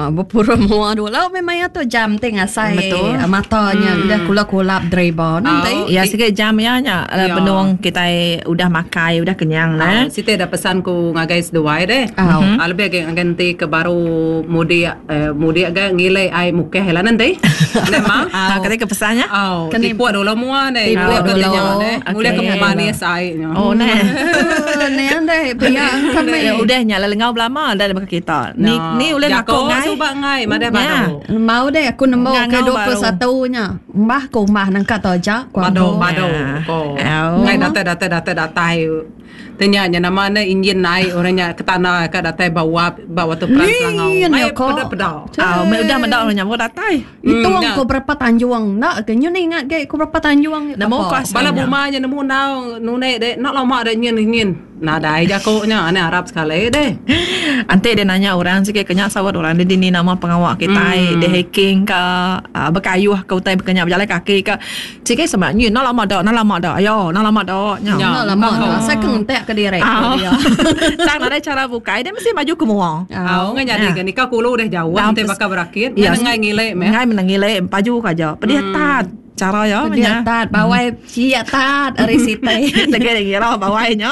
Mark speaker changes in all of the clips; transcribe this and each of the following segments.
Speaker 1: berpura mua dulu lah memang tu jam tengah saya matanya dah kulap-kulap dribble nanti.
Speaker 2: Ya sikit jam ya benung kita udah makai udah kenyang nah.
Speaker 3: Siti ada pesan ku ngagai seduai deh. Lebih agak ganti ke baru mudi agak ngilai ai mukeh lah nanti. Memang.
Speaker 2: Ketika pesannya.
Speaker 3: Tipu dulu mua deh.
Speaker 1: Tipu dulu.
Speaker 3: Mulai ke manis ai.
Speaker 2: Oh nah.
Speaker 1: Nih deh biar kami.
Speaker 2: Udah nyala lengau belama dah dekat kita. Ni uleh ngaku ngai.
Speaker 3: Suba ngai madai baru.
Speaker 1: Mau deh aku nemu ke 21-nya. Mbah ku mbah nang kata aja.
Speaker 3: Bado. Ngai datai. Tanya nama na Indian naik orangnya ke tanah ke datai bawa tu perang langau. Ngai pedau.
Speaker 2: Udah mendak orangnya mau datai.
Speaker 1: Itu aku berapa tanjuang. Nak kenyu ni ingat ke aku berapa tanjuang.
Speaker 2: Nemu kas.
Speaker 3: Bala bumanya nemu nau nune deh nak lama ada nyin. Nah dah jakoknya aneh Arab sekali deh.
Speaker 2: Ante dia nanya orang sikit kenyak sawat orang dia ni nama pengawak kita dia hacking ke berkayuh ke utai berkenyak berjalan kaki ke sikit sebenarnya nak lama dah ayo nak lama dah
Speaker 1: nak lama dah saya kentek ke diri
Speaker 2: tak ada cara buka dia mesti maju ke muang
Speaker 3: ngai jadi kan nikah kulu dah jauh ante bakal berakit ngai ngilek
Speaker 2: menangilek paju kaja pedih tat cara ya
Speaker 1: dia tat bawai cia tat ari sitai
Speaker 2: lagi lah bawainya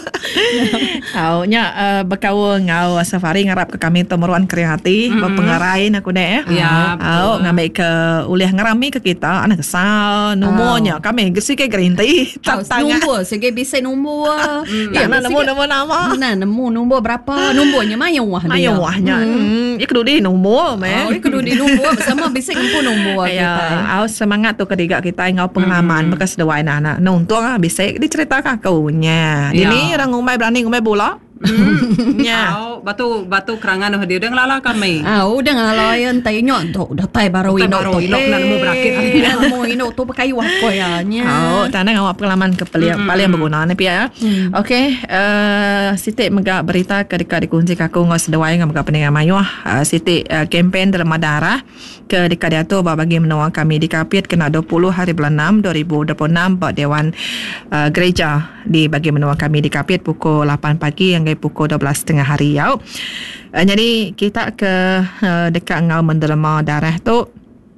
Speaker 2: nya berkawa ngau safari ngarap ke kami temuruan kering hati berpengarain aku deh ngambil ke ulih ngerami ke kita anak kesal numonya kami gesi ke gerinti
Speaker 1: nombor segi bisa nombor
Speaker 2: nemu nama
Speaker 1: nemu nombor berapa nombornya
Speaker 2: mayawahnya kudu di nombor
Speaker 1: kudu di nombor bersama bisa ngumpul nombor kita
Speaker 2: semangat tu ketiga kita ngau pengalaman bekas dewai anak nonton bisa diceritakan kaunya ini orang ngumai berani ngumai bola
Speaker 3: batu kerangan dia udah ngelala kami
Speaker 1: udah ngalayan tanya udah tay baru
Speaker 3: inok nak nemu berakit
Speaker 1: nemu inok tu pakai apa ya
Speaker 2: tanah ngawak pengalaman paling berguna ni pia okey Siti megak berita ketika dikunci kaku ngos sedawai ngam megak pendengar mayuh Siti kempen derma darah ke dekat dia tu bagi menua kami di Kapit kena 20 hari bulan 6 2026 buat Dewan Gereja di bagi menua kami di Kapit pukul 8 pagi yang pukul 12 tengah hari yau. Jadi kita ke dekat ngau menderma darah tu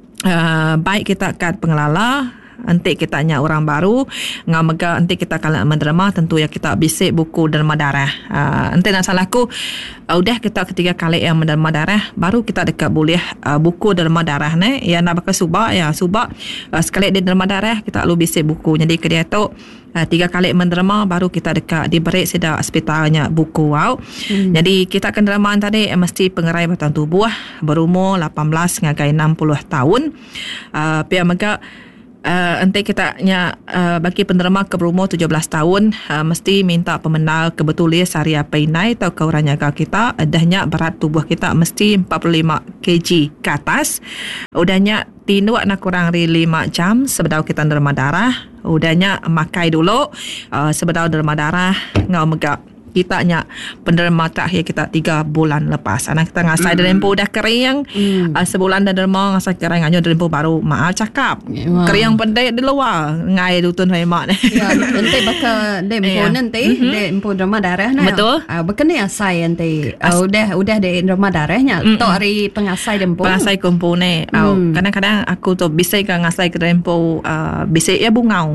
Speaker 2: baik kita kat pengelala nanti kita tanya orang baru ngau mega nanti kita kalau menderma tentu ya kita bisik buku derma darah nanti nak salahku udah kita ketiga kali yang menderma darah baru kita dekat boleh buku derma darah ni ya nak bakal subak sekali di derma darah kita lalu bisik buku jadi ke dia tu 3 kali menderma baru kita dekat diberi sida hospitalnya buku jadi kita akan deramaan tadi mesti pengerai batang tubuh berumur 18 ngagai 60 tahun pihak mega nanti kita bagi penderma ke berumur 17 tahun mesti minta pemenal kebetulis hari apa ini atau ke orang jaga kita adanya berat tubuh kita mesti 45 kg ke atas udahnya tinduk nak kurang dari 5 jam sebelum kita derma darah udahnya makai dulu sebelum derma darah ngau megak kita penderma terakhir kita 3 bulan lepas anak kita ngasai derempo dah kering sebulan dah derma ngasai kering hanya derempo baru maaf cakap kering pendek di luar ngai dutun hemat
Speaker 1: nanti bakal dempo nanti dempo derma darah
Speaker 2: betul
Speaker 1: bekene asai nanti udah de derma darahnya tu hari pengasai dempo
Speaker 2: pengasai kumpu ni kadang-kadang aku tu bisa ngasai ke dempo bisa ya bungau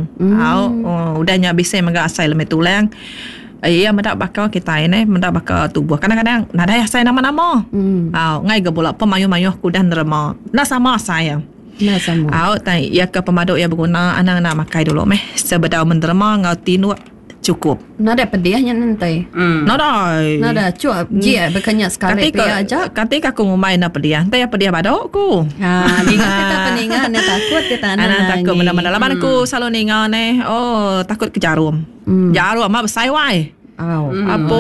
Speaker 2: udahnya bisa mengasai lemah tulang ia mendak bakal kita ini mendak bakal tubuh kadang-kadang nada saya nama-nama ngai ke bola pemayu-mayu kuda nerma na sama saya
Speaker 1: na sama
Speaker 2: ya ke pemaduk ya berguna anak-anak makai dulu sebedau menderma ngau tinu cukup
Speaker 1: nada pedihnya nanti nada cuap dia berkenyak sekali aja
Speaker 2: ketika aku ngumai na pedih nanti ya pedih badokku
Speaker 1: ningat kita peningan takut kita
Speaker 2: anak takut benda-benda laman aku selalu ningan takut ke jarum jarum mak besai wai apa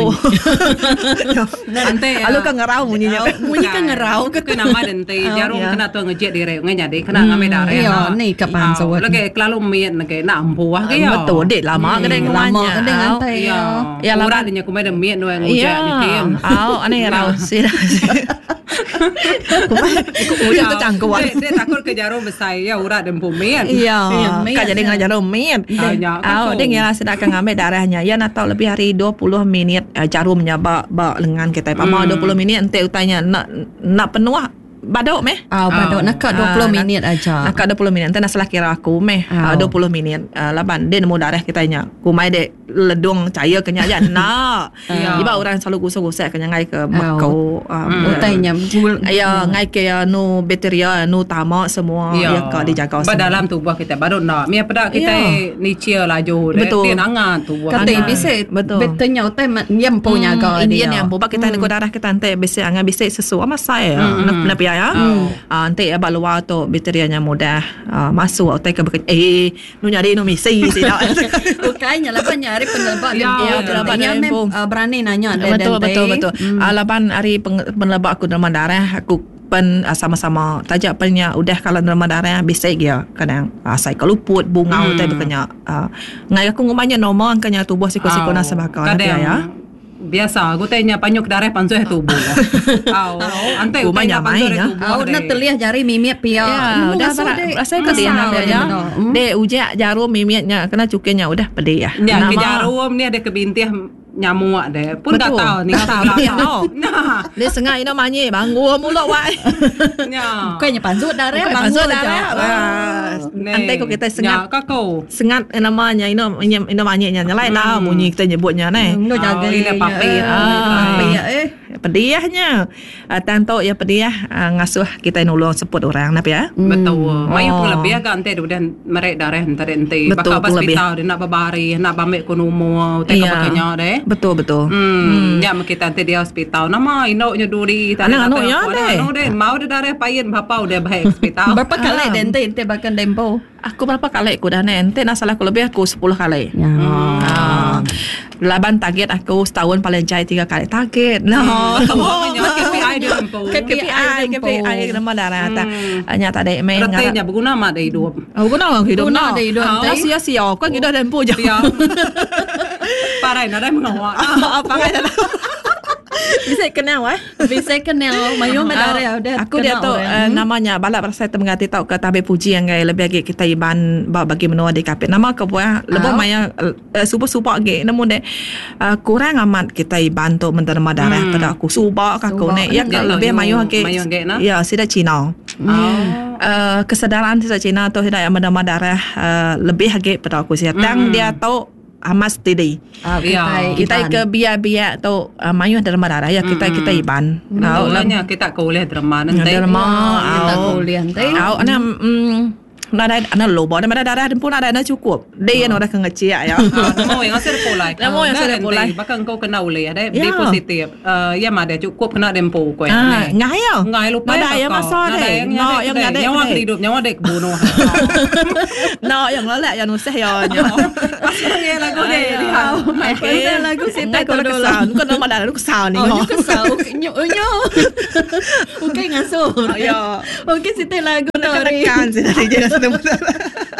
Speaker 3: nanti
Speaker 2: alu kan ngerau bunyinya
Speaker 1: bunyi kan ngerau
Speaker 3: ke nama nanti jarum kena tu ngejek dire ngai jadi kena ngamai darah
Speaker 1: ni kapan sawat
Speaker 3: lagi kelalu miet ngai nak ampuah ke ya
Speaker 2: betul dek lama kedai ngawanya
Speaker 3: ya lama dia kumai dah miet no ngejek dikin
Speaker 2: aneh rau sih Kuya tu cangkuk.
Speaker 3: Dia takut ke jarum besar ya urat dan pumian.
Speaker 2: Iya, kan jadi dengan jarum min. Dia ngira sedang ngambil darahnya. Ya nak tahu lebih hari 20 minit jarumnya bak lengan kita. Pama 20 minit ente utanya nak penuh badok meh.
Speaker 1: Badok nak 20 minit aja.
Speaker 2: Nak 20 minit. Ente nak salah kira aku meh 20 minit. Laban dia nemu darah kitanya. Kumai dek ledung cahaya kenya aja nak. Iba orang selalu gusuk-gusuk kenya ngai ke makau.
Speaker 1: Utainya.
Speaker 2: Ya ngai ke nu bakteria nu tamak semua ya ka dijaga semua.
Speaker 3: Dalam tubuh kita baru nak. Mia pada kita ni cia laju dia nangan tubuh.
Speaker 1: Kata bisa betulnya utai yang punya ga
Speaker 2: dia. Indian yang buat kita nak darah kita ante bisa angan bisa sesuatu masai nak pia ya. Ante abak luar tu bakterianya mudah masuk utai ke nu nyari nu misi sida.
Speaker 1: Ukainya lah nyari penelebak
Speaker 2: dia
Speaker 1: berani nanya
Speaker 2: betul. Lapan hari penelebak aku dalam darah aku sama-sama tajak pennya udah kalau dalam darah bisa dia kadang sai keluput bunga utai berkenya ngai aku ngumanya normal kanya tubuh siko-siko na sebaka ya.
Speaker 3: Biasa aku tanya panyuk darah pansuh tubuh. Ante
Speaker 2: umanya main ya.
Speaker 1: Nak terlihat jari mimit pia.
Speaker 2: Udah rasa ke dia nak ya. De ujak jarum mimitnya kena cukenya udah pedih ya.
Speaker 3: Ya ke jarum ni ada kebintih nyamuk deh. Pun dah tahu ni tahu.
Speaker 2: Nah, dia sengaja ina manyi bangun mulut wai.
Speaker 3: Ya.
Speaker 1: Bukannya pansu darah
Speaker 2: pansu darah. Antai kau kita sengat. Sengat namanya ina manyinya lain dah bunyi kita nyebutnya ni.
Speaker 1: Nak jaga
Speaker 3: ini papi.
Speaker 2: Pedihnya. Tanto ya pedih ngasuh kita nulung support orang napi ya.
Speaker 3: Betul. Mayu pun lebih agak ante udah merek darah ente. Bakal hospital dia nak babari, nak bambek kunumu, teka pakainya deh.
Speaker 2: Betul.
Speaker 3: Ya kita ante dia hospital. Nama indoknya duri.
Speaker 2: Anak-anaknya
Speaker 3: deh. Mau dia darah payen bapa udah baik hospital.
Speaker 1: Berapa kali ente bahkan dempo?
Speaker 2: Aku berapa kali aku dah ente nak salah aku lebih aku 10 kali. Laban target aku setahun paling jai 3 kali target.
Speaker 3: KPI dia dempo.
Speaker 2: KPI nama darah ta. Nya tak ada main.
Speaker 3: Ratenya berguna mak dari hidup.
Speaker 2: Berguna hidup.
Speaker 1: Guna dari hidup.
Speaker 2: Sia-sia kan kita dempo je.
Speaker 3: Parai nak mengawak.
Speaker 2: Parai dah. Bisa kenal
Speaker 1: Mayu medare udah.
Speaker 2: Aku dia tu namanya balap rasa termengati tahu ke tabe puji yang gay lebih lagi kita iban bagi menua di kapit nama ke buah lebih maya super ge namun deh kurang amat kita iban tu menerima darah pada aku super aku ne ya lebih mayu ke ya sida Cina kesadaran sida Cina tu tidak menerima darah lebih lagi pada aku sih tang dia tahu amas tadi kita ke biar tu mayuh dalam darah ya kita iban
Speaker 3: namanya kita kuliah drama nanti
Speaker 1: kita kuliah nanti
Speaker 2: Nada lobo ada darah pun ada cukup dia yang orang kengecil ya
Speaker 3: mau yang asal polai bahkan kau kena oleh ada B positif ya ada cukup kena dempo kau ngai lupa
Speaker 2: ada ya masa deh no yang ada
Speaker 3: nyawa hidup nyawa dek bunuh
Speaker 2: no yang lelak yang usah ya
Speaker 3: pasangnya lagu deh
Speaker 1: lagu sita
Speaker 2: kau kesal kau nama darah kesal ni
Speaker 1: kesal nyo okay ngasuh
Speaker 2: ya
Speaker 1: okay sita lagu
Speaker 2: nori kan sih